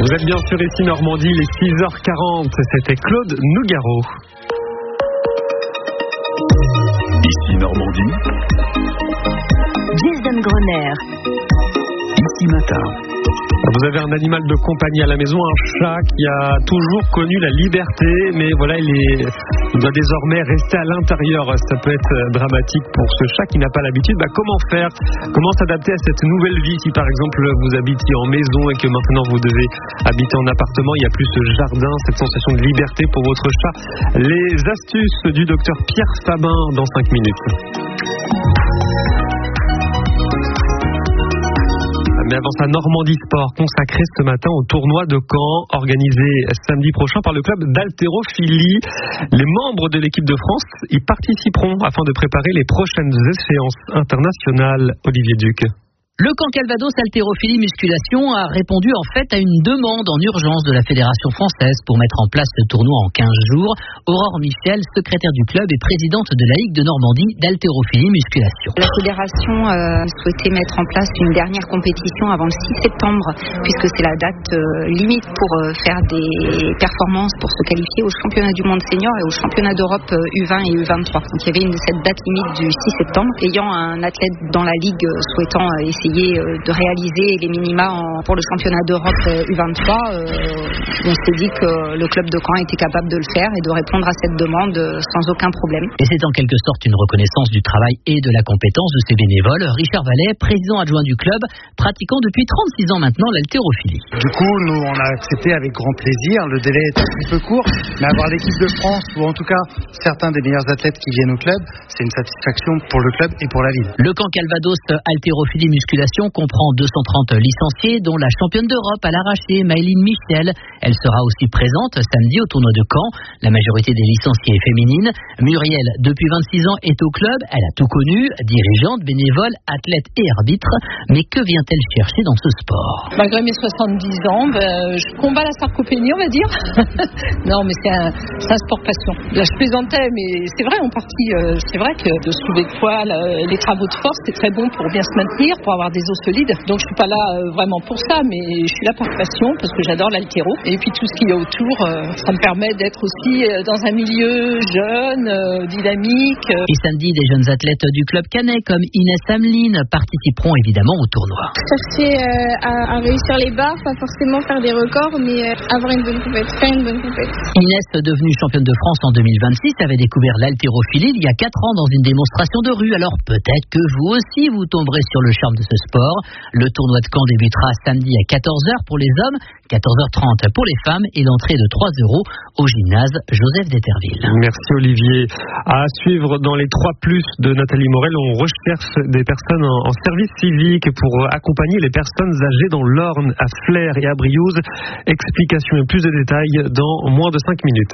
Vous êtes bien sûr ici Normandie, les 6h40, c'était Claude Nougaro. Ici Normandie. Jason Gröner. Ici Matin. Vous avez un animal de compagnie à la maison, un chat qui a toujours connu la liberté, mais voilà, il doit désormais rester à l'intérieur. Ça peut être dramatique pour ce chat qui n'a pas l'habitude. Comment faire ? Comment s'adapter à cette nouvelle vie si par exemple vous habitiez en maison et que maintenant vous devez habiter en appartement, il n'y a plus ce jardin, cette sensation de liberté pour votre chat. Les astuces du docteur Pierre Fabin dans 5 minutes. Mais avant ça, Normandie Sport consacré ce matin au tournoi de Caen organisé samedi prochain par le club d'haltérophilie. Les membres de l'équipe de France y participeront afin de préparer les prochaines échéances internationales. Olivier Duc. Le Caen Calvados Haltérophilie Musculation a répondu en fait à une demande en urgence de la Fédération française pour mettre en place ce tournoi en 15 jours. Aurore Michel, secrétaire du club et présidente de la Ligue de Normandie d'haltérophilie musculation. La Fédération souhaitait mettre en place une dernière compétition avant le 6 septembre, puisque c'est la date limite pour faire des performances pour se qualifier aux championnats du monde senior et aux championnats d'Europe U20 et U23. Donc il y avait cette date limite du 6 septembre. Ayant un athlète dans la Ligue souhaitant essayer de réaliser les minima pour le championnat d'Europe U23, on s'est dit que le club de Caen était capable de le faire et de répondre à cette demande sans aucun problème. Et c'est en quelque sorte une reconnaissance du travail et de la compétence de ces bénévoles. Richard Vallet, président adjoint du club, pratiquant depuis 36 ans maintenant l'haltérophilie. Du coup, nous on a accepté avec grand plaisir. Le délai est un petit peu court, mais avoir l'équipe de France ou en tout cas certains des meilleurs athlètes qui viennent au club, c'est une satisfaction pour le club et pour la ville. Le Caen Calvados Haltérophilie Musculation comprend 230 licenciés, dont la championne d'Europe à l'arraché, Maëline Michel. Elle sera aussi présente samedi au tournoi de Caen. La majorité des licenciés est féminine. Muriel, depuis 26 ans, est au club. Elle a tout connu, dirigeante, bénévole, athlète et arbitre. Mais que vient-elle chercher dans ce sport ? Malgré mes 70 ans, je combats la sarcopénie, on va dire. Non, mais c'est un sport passion. Là, je plaisantais, mais c'est vrai, c'est vrai que de soulever de poids, les travaux de force, c'est très bon pour bien se maintenir, pour avoir des os solides. Donc je suis pas là vraiment pour ça, mais je suis là par passion parce que j'adore l'haltéro. Et puis tout ce qu'il y a autour, ça me permet d'être aussi dans un milieu jeune, dynamique. Et samedi, des jeunes athlètes du club canet comme Inès Hamelin participeront évidemment au tournoi. Chercher à réussir les barres, pas forcément faire des records, mais avoir une bonne compète, faire une bonne compète. Inès, devenue championne de France en 2026, avait découvert l'haltérophilie il y a 4 ans dans une démonstration de rue. Alors peut-être que vous aussi vous tomberez sur le charme de ce sport. Le tournoi de Caen débutera samedi à 14h pour les hommes, 14h30 pour les femmes et l'entrée de 3 € au gymnase Joseph d'Éterville. Merci Olivier. À suivre dans les 3+ de Nathalie Morel, on recherche des personnes en service civique pour accompagner les personnes âgées dans l'Orne, à Flers et à Briouze. Explications et plus de détails dans moins de 5 minutes.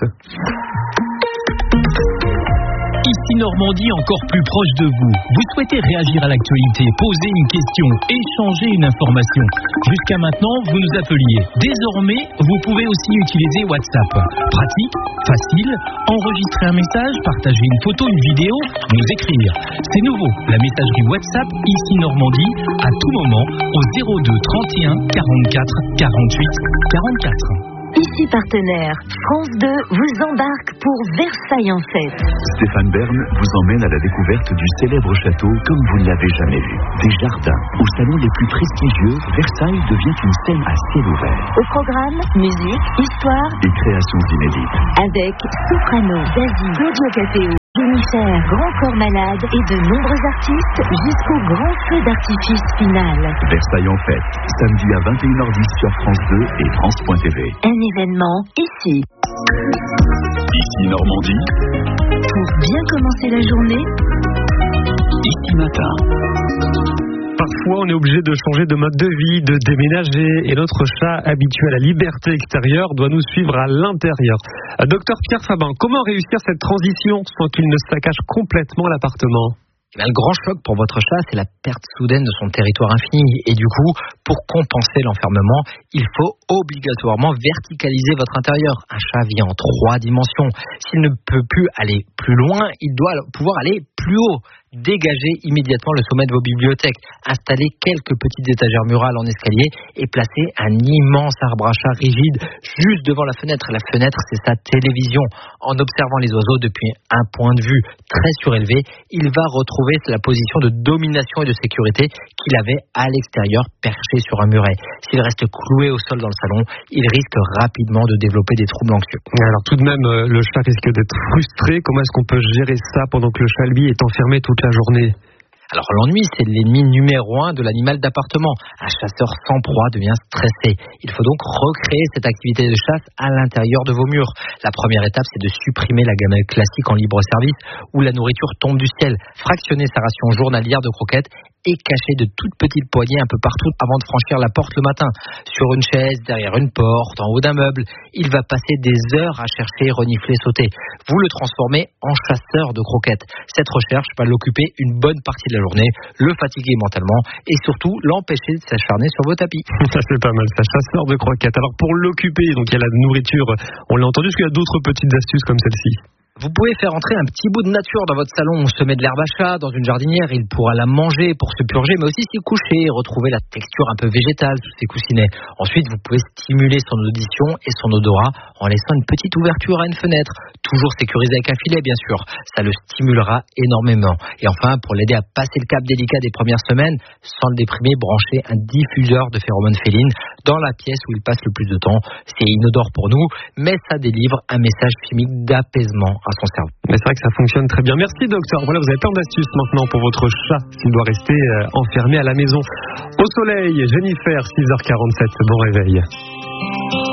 Ici Normandie, encore plus proche de vous. Vous souhaitez réagir à l'actualité, poser une question, échanger une information. Jusqu'à maintenant, vous nous appeliez. Désormais, vous pouvez aussi utiliser WhatsApp. Pratique, facile, enregistrer un message, partager une photo, une vidéo, nous écrire. C'est nouveau, la messagerie WhatsApp, ici Normandie, à tout moment, au 02 31 44 48 44. Ici partenaire, France 2 vous embarque pour Versailles en fête. Stéphane Bern vous emmène à la découverte du célèbre château comme vous ne l'avez jamais vu. Des jardins, aux salons les plus prestigieux, Versailles devient une scène à ciel ouvert. Au programme, musique, histoire et créations inédites. Avec Soprano, Zazie, Claudio Capéo, Jennifer, Grand Corps Malade et de nombreux artistes jusqu'au grand feu d'artifice final. Versailles en fête, samedi à 21h10 sur France 2 et France.tv. Un événement ici. Ici Normandie. Pour bien commencer la journée. Ici Matin. Parfois, on est obligé de changer de mode de vie, de déménager, et notre chat, habitué à la liberté extérieure, doit nous suivre à l'intérieur. Docteur Pierre Fabin, comment réussir cette transition sans qu'il ne saccage complètement l'appartement ? Le grand choc pour votre chat, c'est la perte soudaine de son territoire infini. Et du coup, pour compenser l'enfermement, il faut obligatoirement verticaliser votre intérieur. Un chat vit en 3 dimensions. S'il ne peut plus aller plus loin, il doit pouvoir aller plus haut. dégagez immédiatement le sommet de vos bibliothèques, installez quelques petites étagères murales en escalier et placez un immense arbre à chat rigide juste devant la fenêtre. La fenêtre, c'est sa télévision. En observant les oiseaux depuis un point de vue très surélevé, il va retrouver la position de domination et de sécurité qu'il avait à l'extérieur, perché sur un muret. S'il reste cloué au sol dans le salon, il risque rapidement de développer des troubles anxieux. Alors tout de même, le chat risque d'être frustré. Comment est-ce qu'on peut gérer ça pendant que le chat, lui, est enfermé toute la journée ? Alors l'ennui, c'est l'ennemi numéro 1 de l'animal d'appartement. Un chasseur sans proie devient stressé. Il faut donc recréer cette activité de chasse à l'intérieur de vos murs. La première étape, c'est de supprimer la gamelle classique en libre service où la nourriture tombe du ciel. Fractionner sa ration journalière de croquettes et cacher de toutes petites poignées un peu partout avant de franchir la porte le matin. Sur une chaise, derrière une porte, en haut d'un meuble. Il va passer des heures à chercher, renifler, sauter. Vous le transformez en chasseur de croquettes. Cette recherche va l'occuper une bonne partie de la journée, le fatiguer mentalement et surtout l'empêcher de s'acharner sur vos tapis. Ça c'est pas mal, ça, chasseur de croquettes. Alors pour l'occuper, donc il y a la nourriture, on l'a entendu, est-ce qu'il y a d'autres petites astuces comme celle-ci ? Vous pouvez faire entrer un petit bout de nature dans votre salon. Semer de l'herbe à chat dans une jardinière, il pourra la manger pour se purger, mais aussi s'y coucher et retrouver la texture un peu végétale sous ses coussinets. Ensuite, vous pouvez stimuler son audition et son odorat en laissant une petite ouverture à une fenêtre. Toujours sécurisé avec un filet, bien sûr. Ça le stimulera énormément. Et enfin, pour l'aider à passer le cap délicat des premières semaines, sans le déprimer, branchez un diffuseur de phéromones félines dans la pièce où il passe le plus de temps. C'est inodore pour nous, mais ça délivre un message chimique d'apaisement à son cerveau. Mais c'est vrai que ça fonctionne très bien. Merci docteur. Voilà, vous avez plein d'astuces maintenant pour votre chat s'il doit rester enfermé à la maison. Au soleil, Jennifer, 6h47, bon réveil.